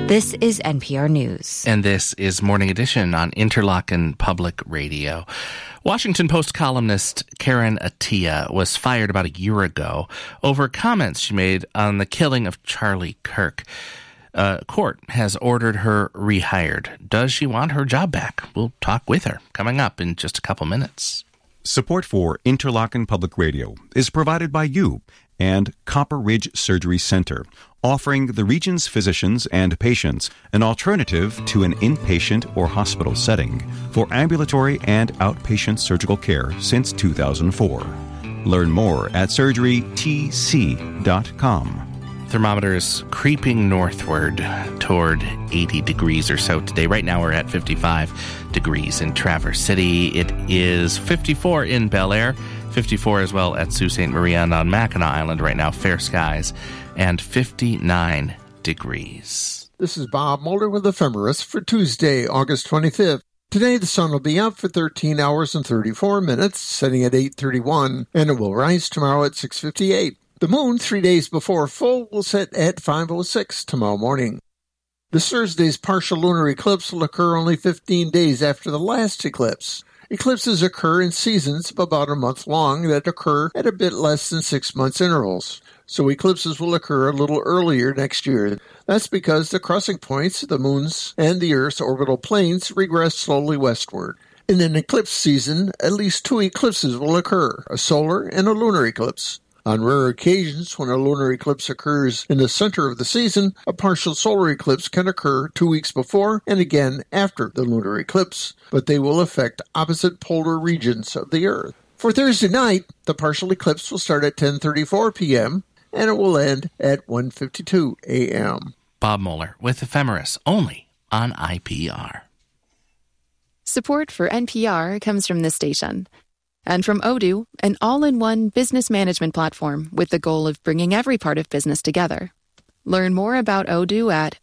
This is NPR News. And this is Morning Edition on Interlochen Public Radio. Washington Post columnist Karen Attiah was fired about a year ago over comments she made on the killing of Charlie Kirk. Court has ordered her rehired. Does she want her job back? We'll talk with her coming up in just a couple minutes. Support for Interlochen Public Radio is provided by you and Copper Ridge Surgery Center, offering the region's physicians and patients an alternative to an inpatient or hospital setting for ambulatory and outpatient surgical care since 2004. Learn more at surgerytc.com. Thermometers creeping northward toward 80 degrees or so today. Right now we're at 55 degrees in Traverse City. It is 54 in Bel Air, 54 as well at Sault Ste. Marie and on Mackinac Island right now. Fair skies and 59 degrees. This is Bob Mulder with Ephemeris for Tuesday, August 25th. Today the sun will be out for 13 hours and 34 minutes, setting at 8:31, and it will rise tomorrow at 6:58. The moon, 3 days before full, will set at 5:06 tomorrow morning. This Thursday's partial lunar eclipse will occur only 15 days after the last eclipse. Eclipses occur in seasons of about a month long that occur at a bit less than 6 months intervals. So eclipses will occur a little earlier next year. That's because the crossing points of the moon's and the Earth's orbital planes regress slowly westward. In an eclipse season, at least 2 eclipses will occur, a solar and a lunar eclipse. On rare occasions, when a lunar eclipse occurs in the center of the season, a partial solar eclipse can occur 2 weeks before and again after the lunar eclipse, but they will affect opposite polar regions of the Earth. For Thursday night, the partial eclipse will start at 10:34 p.m., and it will end at 1:52 a.m. Bob Moeller with Ephemeris, only on IPR. Support for NPR comes from this station. And from Odoo, an all-in-one business management platform with the goal of bringing every part of business together. Learn more about Odoo at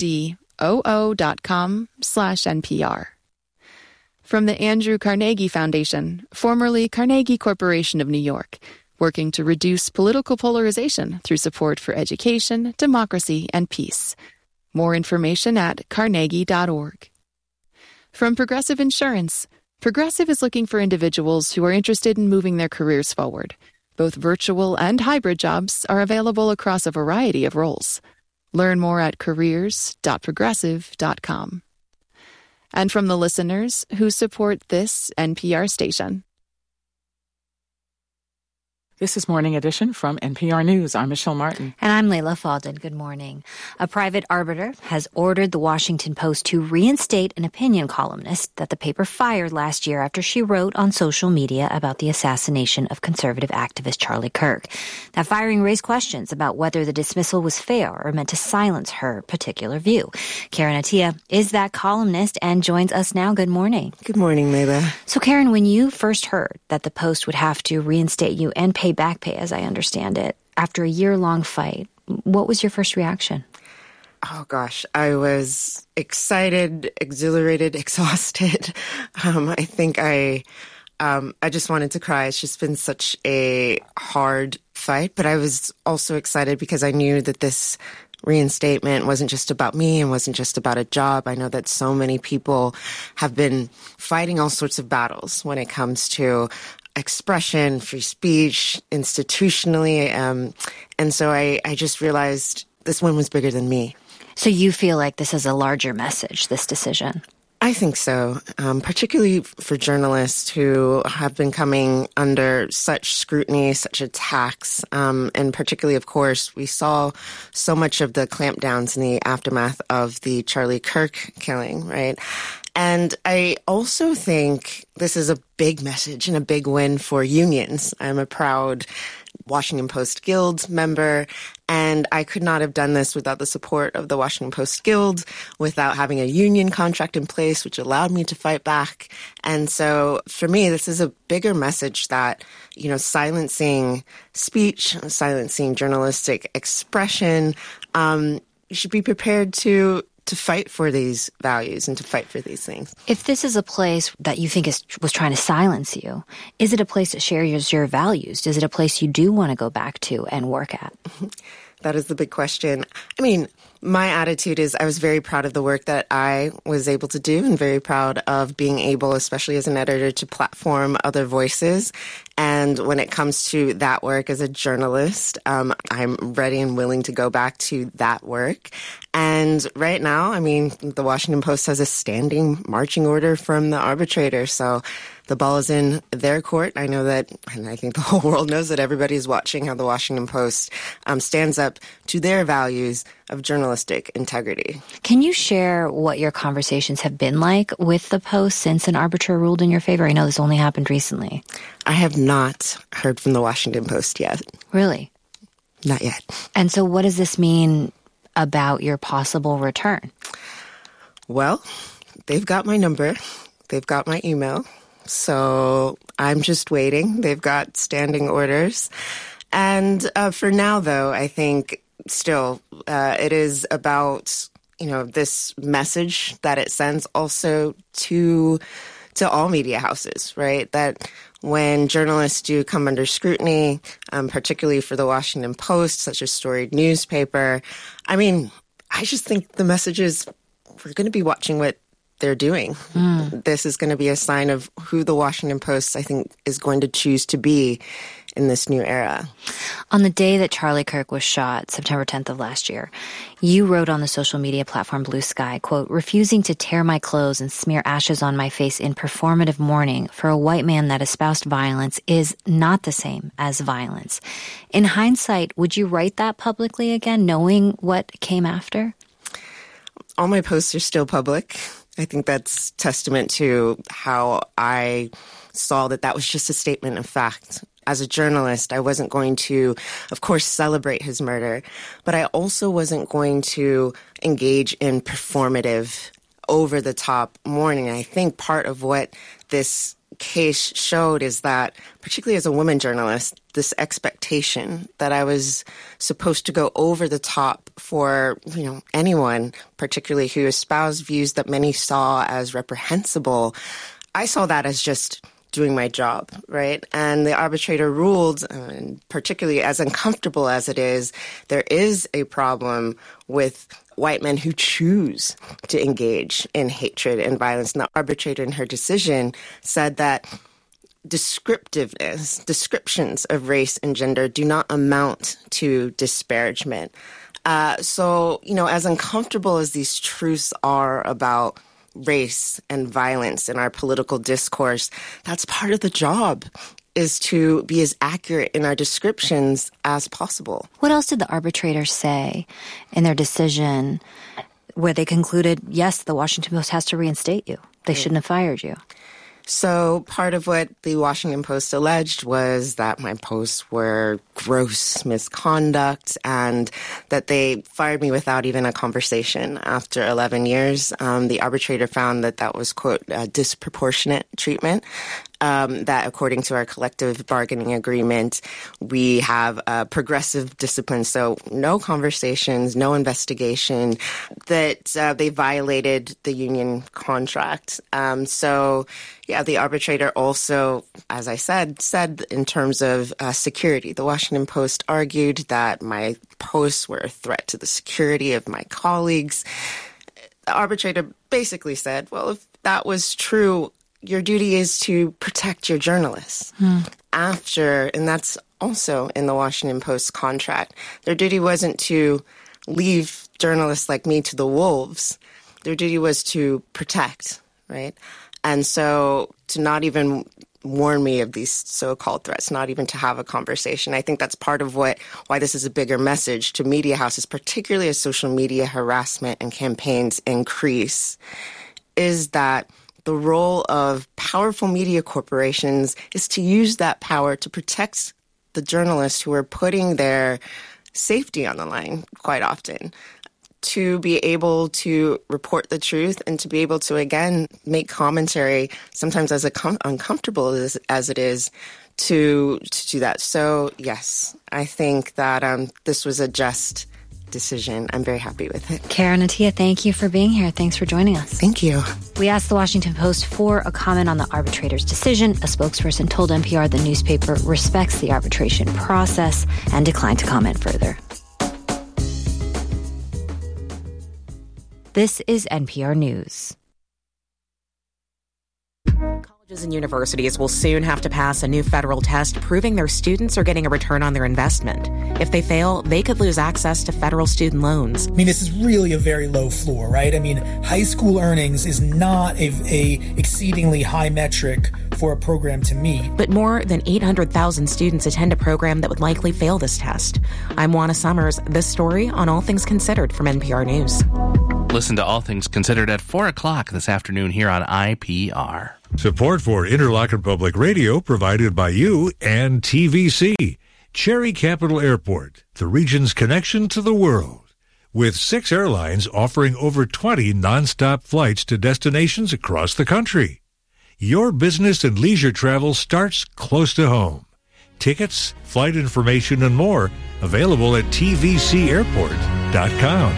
odoo.com/NPR. From the Andrew Carnegie Foundation, formerly Carnegie Corporation of New York, working to reduce political polarization through support for education, democracy, and peace. More information at carnegie.org. From Progressive Insurance, Progressive is looking for individuals who are interested in moving their careers forward. Both virtual and hybrid jobs are available across a variety of roles. Learn more at careers.progressive.com. And from the listeners who support this NPR station. This is Morning Edition from NPR News. I'm Michelle Martin. And I'm Layla Faldin. Good morning. A private arbiter has ordered the Washington Post to reinstate an opinion columnist that the paper fired last year after she wrote on social media about the assassination of conservative activist Charlie Kirk. That firing raised questions about whether the dismissal was fair or meant to silence her particular view. Karen Attiah is that columnist and joins us now. Good morning. Good morning, Layla. So, Karen, when you first heard that the Post would have to reinstate you and pay back pay, as I understand it, after a year-long fight, what was your first reaction? Oh, gosh. I was excited, exhilarated, exhausted. I think I just wanted to cry. It's just been such a hard fight, but I was also excited because I knew that this reinstatement wasn't just about me and wasn't just about a job. I know that so many people have been fighting all sorts of battles when it comes to expression, free speech, institutionally. And so I just realized this one was bigger than me. So you feel like this is a larger message, this decision? I think so, particularly for journalists who have been coming under such scrutiny, such attacks, and particularly, of course, we saw so much of the clampdowns in the aftermath of the Charlie Kirk killing, right? And I also think this is a big message and a big win for unions. I'm a proud Washington Post Guild member, and I could not have done this without the support of the Washington Post Guild, without having a union contract in place, which allowed me to fight back. And so for me, this is a bigger message that, silencing speech, silencing journalistic expression, you should be prepared to fight for these values and to fight for these things. If this is a place that you think was trying to silence you, is it a place that shares your values? Is it a place you do want to go back to and work at? That is the big question. I mean, my attitude is I was very proud of the work that I was able to do and very proud of being able, especially as an editor, to platform other voices. And when it comes to that work as a journalist, I'm ready and willing to go back to that work. And right now, I mean, the Washington Post has a standing marching order from the arbitrator. So the ball is in their court. I know that, and I think the whole world knows that everybody is watching how the Washington Post stands up to their values of journalistic integrity. Can you share what your conversations have been like with the Post since an arbitrator ruled in your favor? I know this only happened recently. I have not heard from the Washington Post yet. Really? Not yet. And so what does this mean about your possible return? Well, they've got my number. They've got my email. So I'm just waiting. They've got standing orders. And for now, though, I think still it is about, this message that it sends also to all media houses, right? That when journalists do come under scrutiny, particularly for the Washington Post, such a storied newspaper, I mean, I just think the message is we're going to be watching what they're doing. This is going to be a sign of who the Washington Post, I think, is going to choose to be in this new era. On the day that Charlie Kirk was shot, September 10th of last year, you wrote on the social media platform Blue Sky, quote, refusing to tear my clothes and smear ashes on my face in performative mourning for a white man that espoused violence is not the same as violence. In hindsight, would you write that publicly again, knowing what came after? All my posts are still public. I think that's testament to how I saw that was just a statement of fact. As a journalist, I wasn't going to, of course, celebrate his murder, but I also wasn't going to engage in performative, over-the-top mourning. I think part of what this case showed is that, particularly as a woman journalist, this expectation that I was supposed to go over the top for, anyone, particularly who espoused views that many saw as reprehensible. I saw that as just doing my job, right? And the arbitrator ruled, particularly as uncomfortable as it is, there is a problem with white men who choose to engage in hatred and violence. And the arbitrator in her decision said that descriptions of race and gender do not amount to disparagement. So, as uncomfortable as these truths are about race and violence in our political discourse, that's part of the job, is to be as accurate in our descriptions as possible. What else did the arbitrator say in their decision where they concluded, yes, the Washington Post has to reinstate you? They shouldn't have fired you. So part of what the Washington Post alleged was that my posts were gross misconduct and that they fired me without even a conversation after 11 years. The arbitrator found that was, quote, disproportionate treatment. That according to our collective bargaining agreement, we have progressive discipline. So no conversations, no investigation, that they violated the union contract. The arbitrator also, as I said in terms of security, the Washington Post argued that my posts were a threat to the security of my colleagues. The arbitrator basically said, well, if that was true, your duty is to protect your journalists. And that's also in the Washington Post contract. Their duty wasn't to leave journalists like me to the wolves. Their duty was to protect, right? And so to not even warn me of these so-called threats, not even to have a conversation. I think that's part of why this is a bigger message to media houses, particularly as social media harassment and campaigns increase, is that the role of powerful media corporations is to use that power to protect the journalists who are putting their safety on the line quite often, to be able to report the truth and to be able to, again, make commentary, sometimes as uncomfortable as it is, to do that. So, yes, I think that this was a just decision. I'm very happy with it. Karen Attiah, thank you for being here. Thanks for joining us. Thank you. We asked the Washington Post for a comment on the arbitrator's decision. A spokesperson told NPR the newspaper respects the arbitration process and declined to comment further. This is NPR News. Colleges and universities will soon have to pass a new federal test proving their students are getting a return on their investment. If they fail, they could lose access to federal student loans. I mean, this is really a very low floor, right? I mean, high school earnings is not a exceedingly high metric for a program to meet. But more than 800,000 students attend a program that would likely fail this test. I'm Juana Summers. This story on All Things Considered from NPR News. Listen to All Things Considered at 4 o'clock this afternoon here on IPR. Support for Interlochen Public Radio provided by you and TVC. Cherry Capital Airport, the region's connection to the world. With 6 airlines offering over 20 nonstop flights to destinations across the country. Your business and leisure travel starts close to home. Tickets, flight information, and more available at tvcairport.com.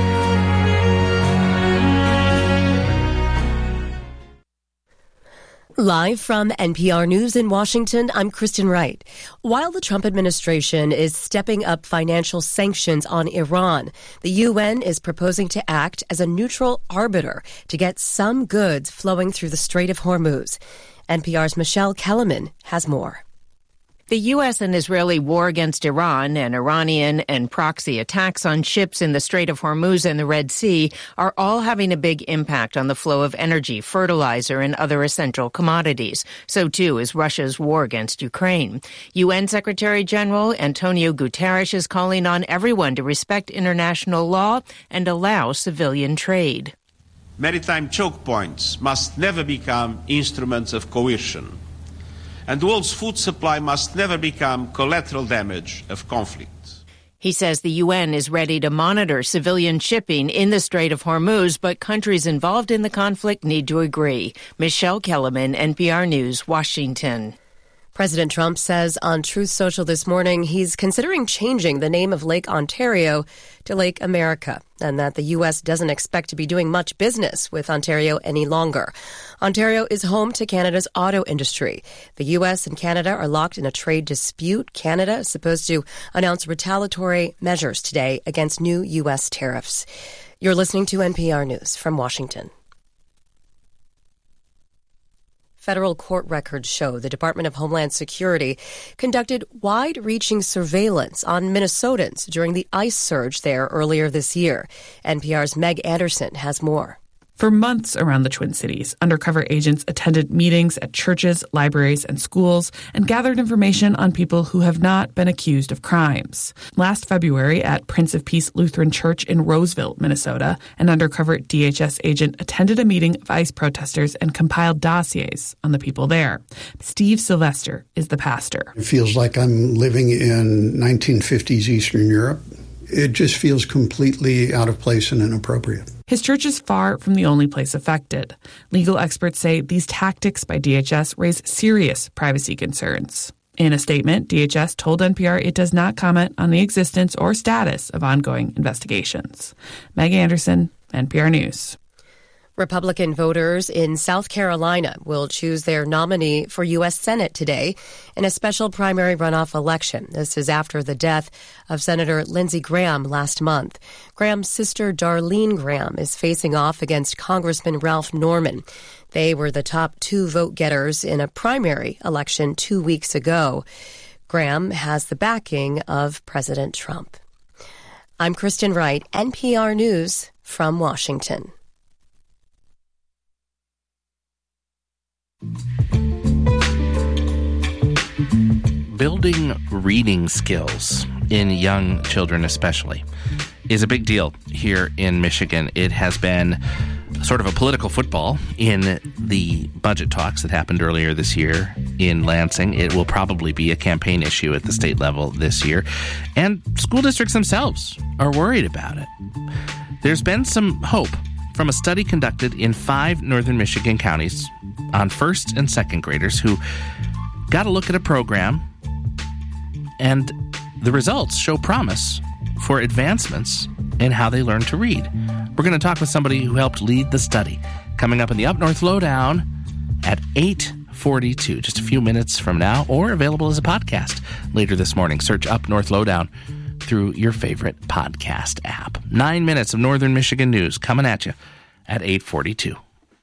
Live from NPR News in Washington, I'm Kristen Wright. While the Trump administration is stepping up financial sanctions on Iran, the UN is proposing to act as a neutral arbiter to get some goods flowing through the Strait of Hormuz. NPR's Michelle Kellerman has more. The U.S. and Israeli war against Iran and Iranian and proxy attacks on ships in the Strait of Hormuz and the Red Sea are all having a big impact on the flow of energy, fertilizer, and other essential commodities. So, too, is Russia's war against Ukraine. UN Secretary General Antonio Guterres is calling on everyone to respect international law and allow civilian trade. Maritime choke points must never become instruments of coercion. And the world's food supply must never become collateral damage of conflict. He says the UN is ready to monitor civilian shipping in the Strait of Hormuz, but countries involved in the conflict need to agree. Michelle Kellerman, NPR News, Washington. President Trump says on Truth Social this morning he's considering changing the name of Lake Ontario to Lake America, and that the U.S. doesn't expect to be doing much business with Ontario any longer. Ontario is home to Canada's auto industry. The U.S. and Canada are locked in a trade dispute. Canada is supposed to announce retaliatory measures today against new U.S. tariffs. You're listening to NPR News from Washington. Federal court records show the Department of Homeland Security conducted wide-reaching surveillance on Minnesotans during the ICE surge there earlier this year. NPR's Meg Anderson has more. For months around the Twin Cities, undercover agents attended meetings at churches, libraries, and schools and gathered information on people who have not been accused of crimes. Last February at Prince of Peace Lutheran Church in Roseville, Minnesota, an undercover DHS agent attended a meeting of ICE protesters and compiled dossiers on the people there. Steve Sylvester is the pastor. It feels like I'm living in 1950s Eastern Europe. It just feels completely out of place and inappropriate. His church is far from the only place affected. Legal experts say these tactics by DHS raise serious privacy concerns. In a statement, DHS told NPR it does not comment on the existence or status of ongoing investigations. Meg Anderson, NPR News. Republican voters in South Carolina will choose their nominee for U.S. Senate today in a special primary runoff election. This is after the death of Senator Lindsey Graham last month. Graham's sister, Darlene Graham, is facing off against Congressman Ralph Norman. They were the top 2 vote-getters in a primary election 2 weeks ago. Graham has the backing of President Trump. I'm Kristen Wright, NPR News from Washington. Building reading skills in young children especially is a big deal here in Michigan. It has been sort of a political football in the budget talks that happened earlier this year in Lansing. It will probably be a campaign issue at the state level this year. And school districts themselves are worried about it. There's been some hope from a study conducted in 5 northern Michigan counties on first and second graders who got a look at a program, and the results show promise for advancements in how they learn to read. We're going to talk with somebody who helped lead the study, coming up in the Up North Lowdown at 8:42, just a few minutes from now, or available as a podcast later this morning. Search Up North Lowdown through your favorite podcast app. 9 minutes of Northern Michigan news coming at you at 8:42.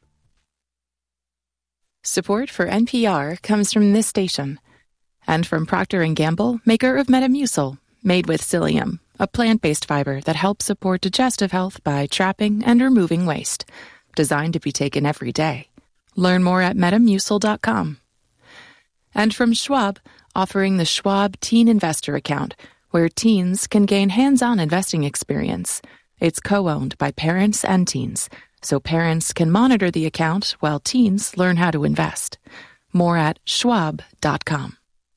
Support for NPR comes from this station and from Procter & Gamble, maker of Metamucil, made with psyllium, a plant-based fiber that helps support digestive health by trapping and removing waste. Designed to be taken every day. Learn more at metamucil.com. And from Schwab, offering the Schwab Teen Investor Account, where teens can gain hands-on investing experience. It's co-owned by parents and teens, so parents can monitor the account while teens learn how to invest. More at schwab.com.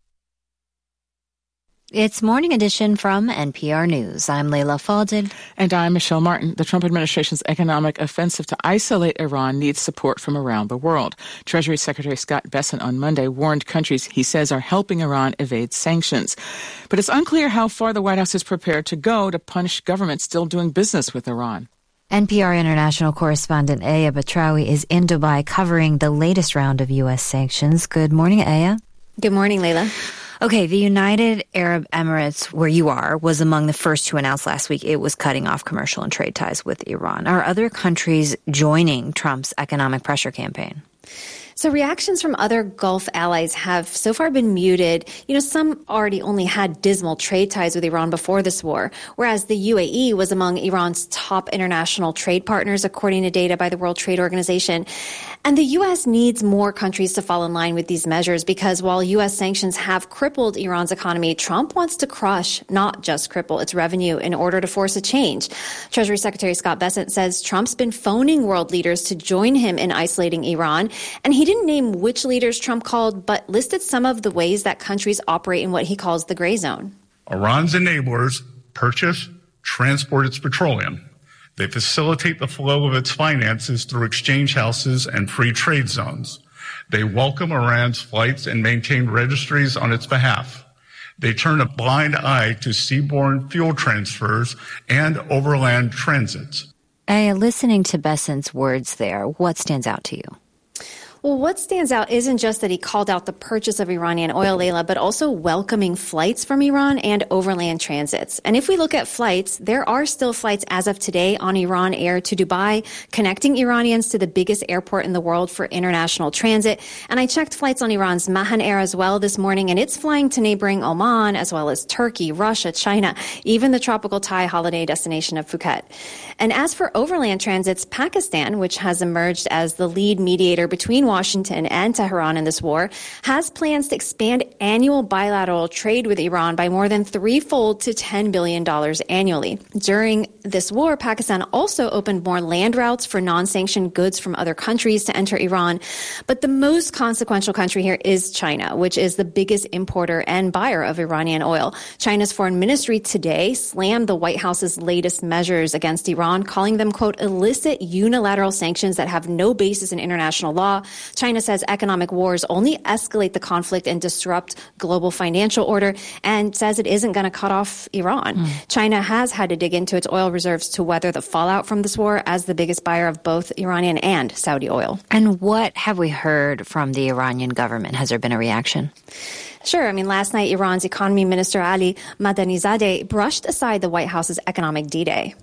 It's Morning Edition from NPR News. I'm Leila Fadel. And I'm Michelle Martin. The Trump administration's economic offensive to isolate Iran needs support from around the world. Treasury Secretary Scott Bessent on Monday warned countries he says are helping Iran evade sanctions. But it's unclear how far the White House is prepared to go to punish governments still doing business with Iran. NPR international correspondent Aya Batrawi is in Dubai covering the latest round of U.S. sanctions. Good morning, Aya. Good morning, Leila. Okay, the United Arab Emirates, where you are, was among the first to announce last week it was cutting off commercial and trade ties with Iran. Are other countries joining Trump's economic pressure campaign? So reactions from other Gulf allies have so far been muted. Some already only had dismal trade ties with Iran before this war, whereas the UAE was among Iran's top international trade partners, according to data by the World Trade Organization. And the U.S. needs more countries to fall in line with these measures because while U.S. sanctions have crippled Iran's economy, Trump wants to crush, not just cripple, its revenue in order to force a change. Treasury Secretary Scott Bessent says Trump's been phoning world leaders to join him in isolating Iran, and he didn't name which leaders Trump called, but listed some of the ways that countries operate in what he calls the gray zone. Iran's enablers purchase, transport its petroleum. They facilitate the flow of its finances through exchange houses and free trade zones. They welcome Iran's flights and maintain registries on its behalf. They turn a blind eye to seaborne fuel transfers and overland transits. Listening to Bessent's words there, what stands out to you? Well, what stands out isn't just that he called out the purchase of Iranian oil, Leila, but also welcoming flights from Iran and overland transits. And if we look at flights, there are still flights as of today on Iran Air to Dubai, connecting Iranians to the biggest airport in the world for international transit. And I checked flights on Iran's Mahan Air as well this morning, and it's flying to neighboring Oman, as well as Turkey, Russia, China, even the tropical Thai holiday destination of Phuket. And as for overland transits, Pakistan, which has emerged as the lead mediator between Washington and Tehran in this war, has plans to expand annual bilateral trade with Iran by more than threefold to $10 billion annually. During this war, Pakistan also opened more land routes for non-sanctioned goods from other countries to enter Iran. But the most consequential country here is China, which is the biggest importer and buyer of Iranian oil. China's foreign ministry today slammed the White House's latest measures against Iran, calling them, quote, illicit unilateral sanctions that have no basis in international law. China says economic wars only escalate the conflict and disrupt global financial order, and says it isn't going to cut off Iran. China has had to dig into its oil reserves to weather the fallout from this war as the biggest buyer of both Iranian and Saudi oil. And what have we heard from the Iranian government? Has there been a reaction? Sure. Last night, Iran's economy minister Ali Madanizadeh brushed aside the White House's economic D-Day.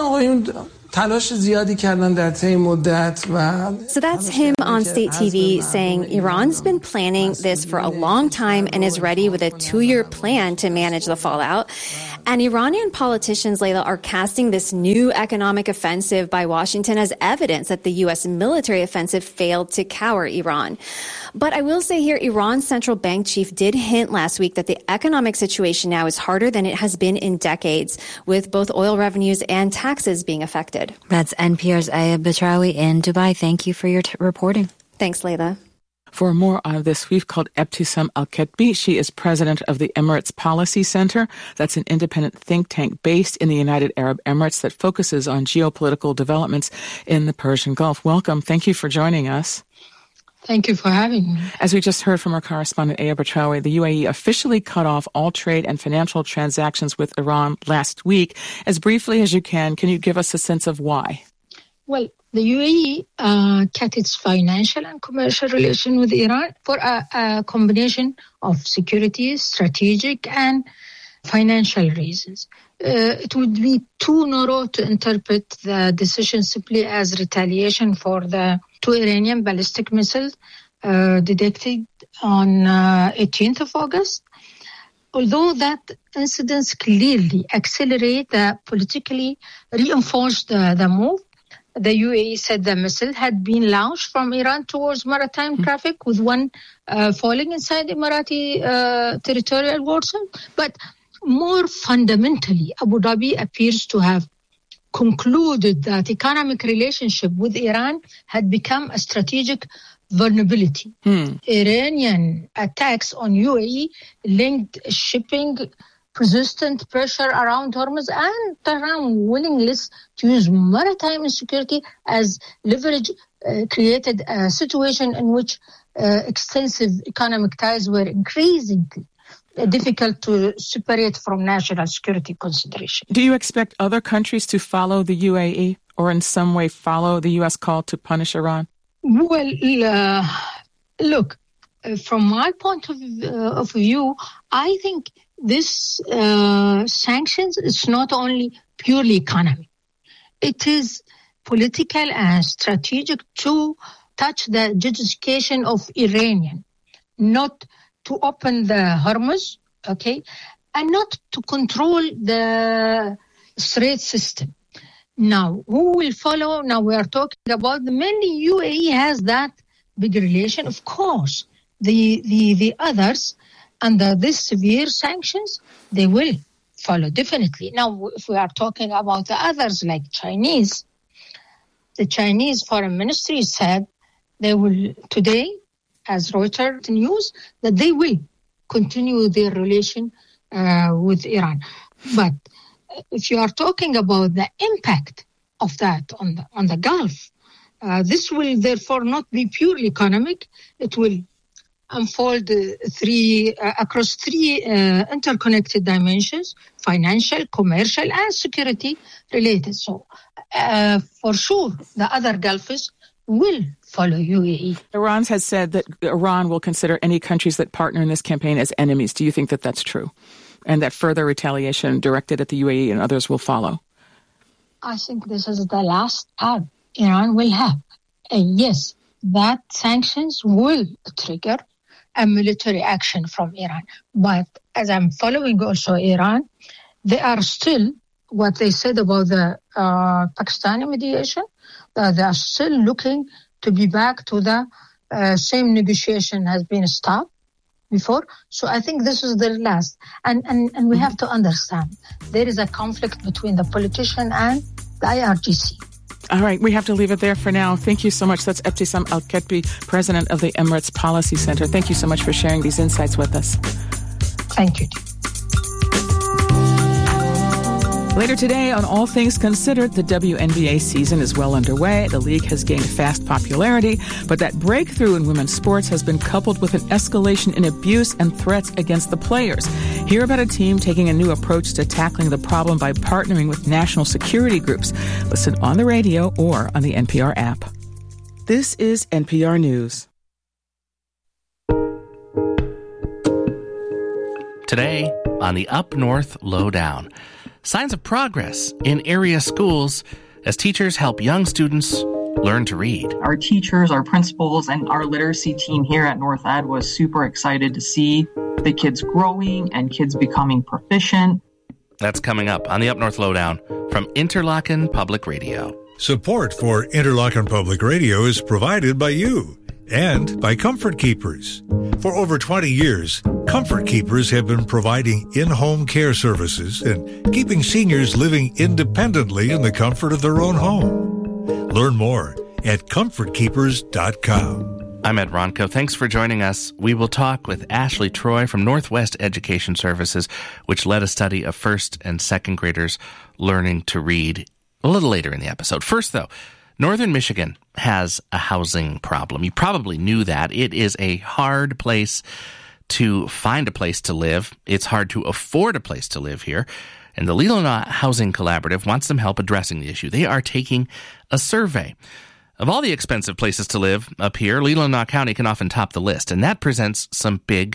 So that's him on state TV saying Iran's been planning this for a long time and is ready with a 2-year plan to manage the fallout. And Iranian politicians, Leila, are casting this new economic offensive by Washington as evidence that the U.S. military offensive failed to cower Iran. But I will say here, Iran's central bank chief did hint last week that the economic situation now is harder than it has been in decades, with both oil revenues and taxes being affected. That's NPR's Aya Batrawi in Dubai. Thank you for your reporting. Thanks, Leila. For more on this, we've called Ebtisam Al-Ketbi. She is president of the Emirates Policy Center. That's an independent think tank based in the United Arab Emirates that focuses on geopolitical developments in the Persian Gulf. Welcome. Thank you for joining us. Thank you for having me. As we just heard from our correspondent, Aya Batrawi, the UAE officially cut off all trade and financial transactions with Iran last week. As briefly as you can you give us a sense of why? Well, the UAE cut its financial and commercial relation with Iran for a combination of security, strategic, and financial reasons. It would be too narrow to interpret the decision simply as retaliation for the 2 Iranian ballistic missiles detected on 18th of August. Although that incidents clearly accelerate the politically reinforced the move, the UAE said the missile had been launched from Iran towards maritime traffic, with one falling inside Emirati territorial waters. But more fundamentally, Abu Dhabi appears to have concluded that economic relationship with Iran had become a strategic vulnerability. Iranian attacks on UAE linked shipping, persistent pressure around Hormuz, and Tehran's willingness to use maritime insecurity as leverage created a situation in which extensive economic ties were increasingly difficult to separate from national security consideration. Do you expect other countries to follow the UAE or in some way follow the U.S. call to punish Iran? Well, look, from my point of view, I think this sanctions is not only purely economic. It is political and strategic to touch the justification of Iranian, not to open the Hormuz, okay, and not to control the Strait system. Now, who will follow? Now we are talking about mainly UAE has that big relation. Of course, the others under this severe sanctions, they will follow definitely. Now, if we are talking about the others like Chinese, the Chinese Foreign Ministry said they will today, as Reuters news, that they will continue their relation with Iran. But if you are talking about the impact of that on the Gulf, this will therefore not be purely economic. It will unfold across three interconnected dimensions: financial, commercial, and security related. So, for sure, the other Gulfists will follow UAE. Iran has said that Iran will consider any countries that partner in this campaign as enemies. Do you think that that's true? And that further retaliation directed at the UAE and others will follow? I think this is the last ad Iran will have. And yes, that sanctions will trigger a military action from Iran. But as I'm following also Iran, they are still, what they said about the Pakistani mediation, they are still looking to be back to the same negotiation has been stopped before. So I think this is the last. And we have to understand there is a conflict between the politician and the IRGC. All right, we have to leave it there for now. Thank you so much. That's Ebtisam Al-Ketbi, president of the Emirates Policy Center. Thank you so much for sharing these insights with us. Thank you. Later today, on All Things Considered, the WNBA season is well underway. The league has gained fast popularity, but that breakthrough in women's sports has been coupled with an escalation in abuse and threats against the players. Hear about a team taking a new approach to tackling the problem by partnering with national security groups. Listen on the radio or on the NPR app. This is NPR News. Today, on the Up North Lowdown, signs of progress in area schools as teachers help young students learn to read. Our teachers, our principals, and our literacy team here at North Ed was super excited to see the kids growing and kids becoming proficient. That's coming up on the Up North Lowdown from Interlochen Public Radio. Support for Interlochen Public Radio is provided by you and by Comfort Keepers. For over 20 years, Comfort Keepers have been providing in-home care services and keeping seniors living independently in the comfort of their own home. Learn more at comfortkeepers.com. I'm Ed Ronco. Thanks for joining us. We will talk with Ashley Troy from Northwest Education Services, which led a study of first and second graders learning to read a little later in the episode. First, though, Northern Michigan has a housing problem. You probably knew that. It is a hard place to find a place to live. It's hard to afford a place to live here. And the Leelanau Housing Collaborative wants some help addressing the issue. They are taking a survey. Of all the expensive places to live up here, Leelanau County can often top the list, and that presents some big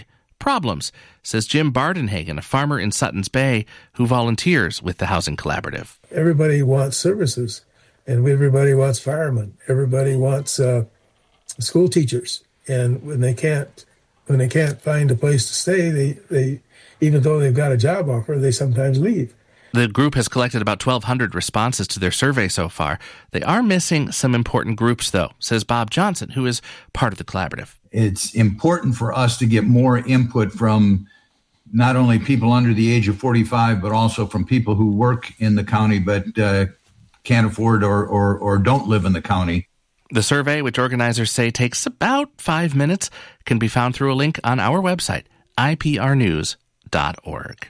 problems, says Jim Bardenhagen, a farmer in Suttons Bay who volunteers with the Housing Collaborative. Everybody wants services, and everybody wants firemen. Everybody wants school teachers, and when they can't find a place to stay, they even though they've got a job offer, they sometimes leave. The group has collected about 1,200 responses to their survey so far. They are missing some important groups, though, says Bob Johnson, who is part of the collaborative. It's important for us to get more input from not only people under the age of 45, but also from people who work in the county but can't afford or don't live in the county. The survey, which organizers say takes about 5 minutes, can be found through a link on our website, iprnews.org.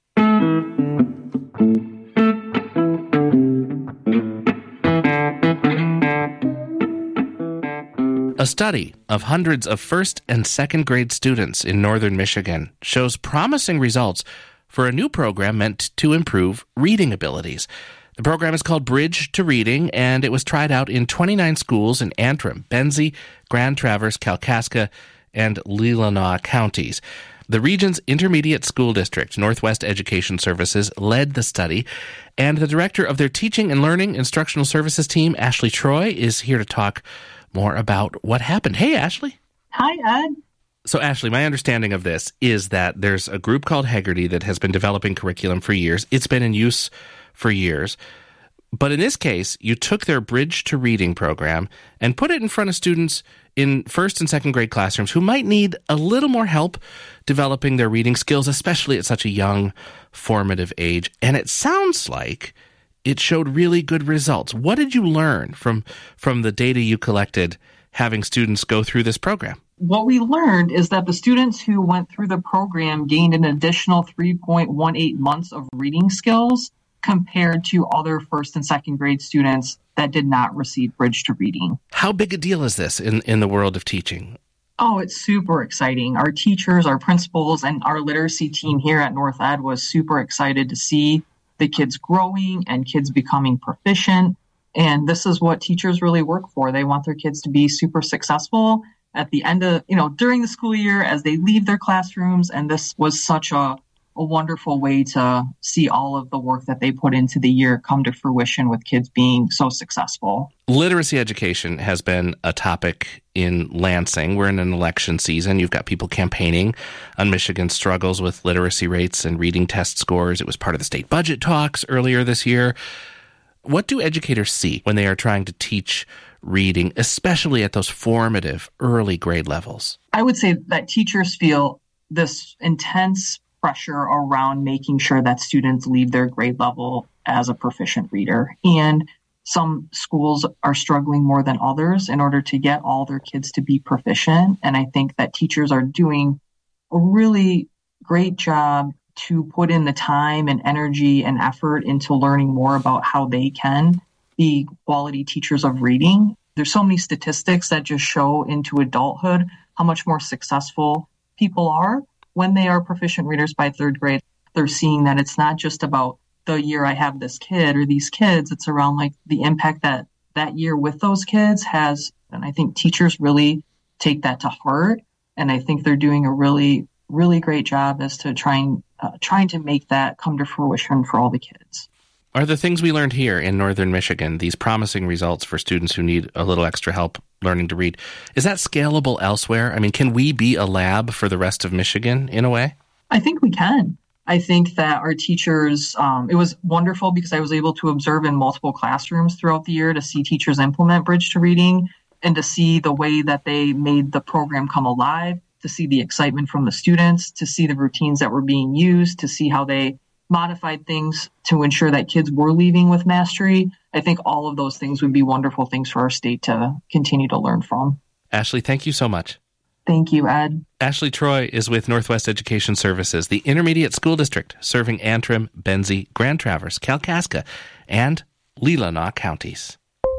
A study of hundreds of first and second grade students in northern Michigan shows promising results for a new program meant to improve reading abilities. The program is called Bridge to Reading, and it was tried out in 29 schools in Antrim, Benzie, Grand Traverse, Kalkaska, and Leelanau counties. The region's intermediate school district, Northwest Education Services, led the study, and the director of their Teaching and Learning Instructional Services team, Ashley Troy, is here to talk more about what happened. Hey, Ashley. Hi, Ed. So, Ashley, my understanding of this is that there's a group called Hegarty that has been developing curriculum for years. It's been in use for years. But in this case, you took their Bridge to Reading program and put it in front of students in first and second grade classrooms who might need a little more help developing their reading skills, especially at such a young, formative age. And it sounds like it showed really good results. What did you learn from the data you collected having students go through this program? What we learned is that the students who went through the program gained an additional 3.18 months of reading skills compared to other first and second grade students that did not receive Bridge to Reading. How big a deal is this in the world of teaching? Oh, it's super exciting. Our teachers, our principals, and our literacy team here at North Ed was super excited to see the kids growing and kids becoming proficient. And this is what teachers really work for. They want their kids to be super successful at the end of, during the school year as they leave their classrooms. And this was such a wonderful way to see all of the work that they put into the year come to fruition with kids being so successful. Literacy education has been a topic in Lansing. We're in an election season. You've got people campaigning on Michigan's struggles with literacy rates and reading test scores. It was part of the state budget talks earlier this year. What do educators see when they are trying to teach reading, especially at those formative early grade levels? I would say that teachers feel this intense pressure around making sure that students leave their grade level as a proficient reader. And some schools are struggling more than others in order to get all their kids to be proficient. And I think that teachers are doing a really great job to put in the time and energy and effort into learning more about how they can be quality teachers of reading. There's so many statistics that just show into adulthood how much more successful people are when they are proficient readers by third grade. They're seeing that it's not just about the year I have this kid or these kids. It's around like the impact that that year with those kids has. And I think teachers really take that to heart. And I think they're doing a really, really great job as to trying to make that come to fruition for all the kids. Are the things we learned here in northern Michigan, these promising results for students who need a little extra help learning to read, is that scalable elsewhere? I mean, can we be a lab for the rest of Michigan in a way? I think we can. I think that our teachers, it was wonderful because I was able to observe in multiple classrooms throughout the year to see teachers implement Bridge to Reading and to see the way that they made the program come alive, to see the excitement from the students, to see the routines that were being used, to see how they modified things to ensure that kids were leaving with mastery. I think all of those things would be wonderful things for our state to continue to learn from. Ashley, thank you so much. Thank you, Ed. Ashley Troy is with Northwest Education Services, the intermediate school district serving Antrim, Benzie, Grand Traverse, Kalkaska, and Leelanau counties.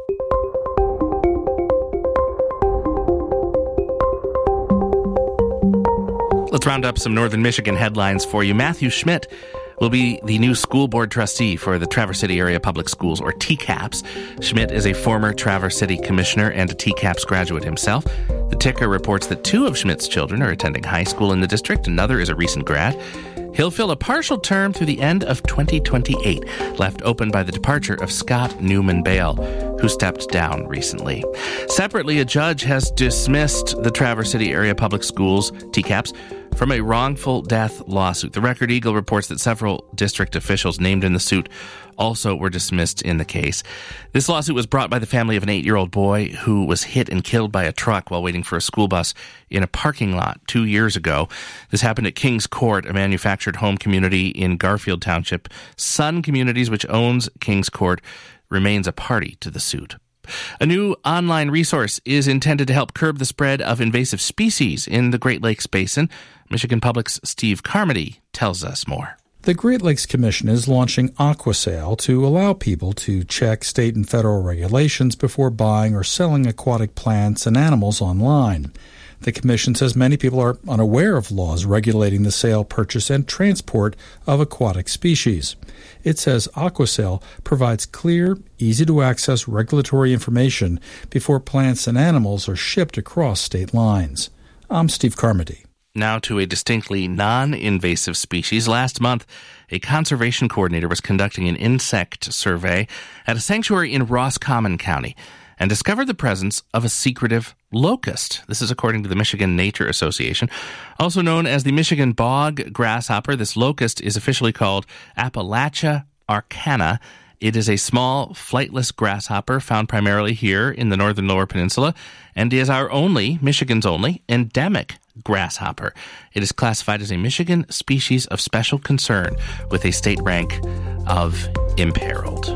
Let's round up some Northern Michigan headlines for you. Matthew Schmidt will be the new school board trustee for the Traverse City Area Public Schools, or TCAPS. Schmidt is a former Traverse City commissioner and a TCAPS graduate himself. The Ticker reports that 2 of Schmidt's children are attending high school in the district. Another is a recent grad. He'll fill a partial term through the end of 2028, left open by the departure of Scott Newman Bale, who stepped down recently. Separately, a judge has dismissed the Traverse City Area Public Schools, TCAPS, from a wrongful death lawsuit. The Record Eagle reports that several district officials named in the suit also were dismissed in the case. This lawsuit was brought by the family of an 8-year-old boy who was hit and killed by a truck while waiting for a school bus in a parking lot 2 years ago. This happened at Kings Court, a manufactured home community in Garfield Township. Sun Communities, which owns Kings Court, remains a party to the suit. A new online resource is intended to help curb the spread of invasive species in the Great Lakes Basin. Michigan Public's Steve Carmody tells us more. The Great Lakes Commission is launching AquaSale to allow people to check state and federal regulations before buying or selling aquatic plants and animals online. The Commission says many people are unaware of laws regulating the sale, purchase, and transport of aquatic species. It says AquaSale provides clear, easy-to-access regulatory information before plants and animals are shipped across state lines. I'm Steve Carmody. Now to a distinctly non-invasive species. Last month, a conservation coordinator was conducting an insect survey at a sanctuary in Roscommon County and discovered the presence of a secretive locust. This is according to the Michigan Nature Association. Also known as the Michigan bog grasshopper, this locust is officially called Appalachia arcana. It is a small, flightless grasshopper found primarily here in the northern Lower Peninsula and is Michigan's only, endemic grasshopper. It is classified as a Michigan species of special concern with a state rank of imperiled.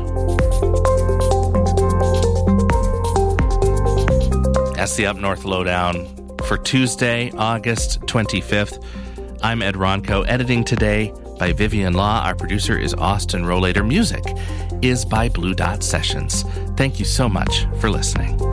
That's the Up North Lowdown for Tuesday, August 25th. I'm Ed Ronco, editing today by Vivian Law. Our producer is Austin Rollator. Music is by Blue Dot Sessions. Thank you so much for listening.